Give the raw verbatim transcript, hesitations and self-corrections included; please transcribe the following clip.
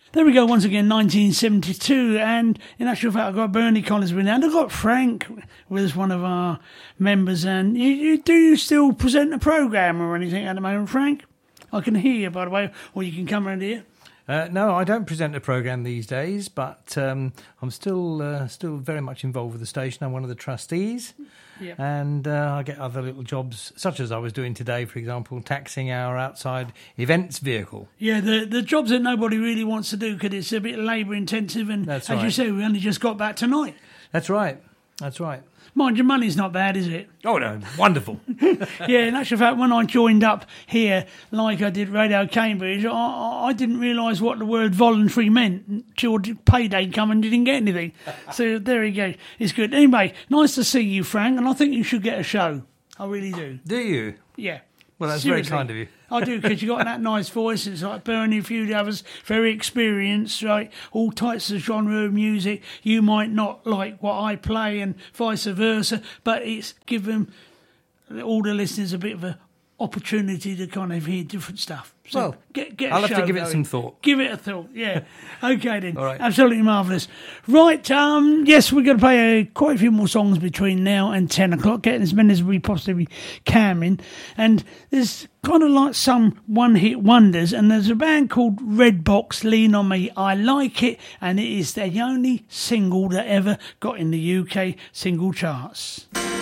There we go once again, nineteen seventy-two, and in actual fact I've got Bernie Collins with me, and I've got Frank with one of our members, and you, you do you still present a programme or anything at the moment, Frank? I can hear you, by the way, or you can come around here. Uh, no, I don't present a programme these days, but um, I'm still uh, still very much involved with the station. I'm one of the trustees, yeah. and uh, I get other little jobs, such as I was doing today, for example, taxing our outside events vehicle. Yeah, the the jobs that nobody really wants to do because it's a bit labour intensive, and That's as right. you say, we only just got back tonight. That's right, that's right. Mind your money's not bad, is it? Oh, no, wonderful. Yeah, in actual fact, when I joined up here, like I did Radio Cambridge, I, I didn't realise what the word voluntary meant until payday come and didn't get anything. So there you go. It's good. Anyway, nice to see you, Frank, and I think you should get a show. I really do. Do you? Yeah. Well, that's Seriously. very kind of you. I do, because you've got that nice voice. It's like Bernie, a few of the others, very experienced, right? All types of genre of music. You might not like what I play and vice versa, but it's given all the listeners a bit of an opportunity to kind of hear different stuff. So Well, get, get a I'll have to show give it going. some thought. Give it a thought, yeah. Okay then. All right. Absolutely marvellous. Right, um, yes, we're going to play uh, quite a few more songs between now and ten o'clock, getting as many as we possibly can in. And there's kind of like some one-hit wonders, and there's a band called Red Box, Lean On Me. I like it, and it is the only single that ever got in the U K single charts.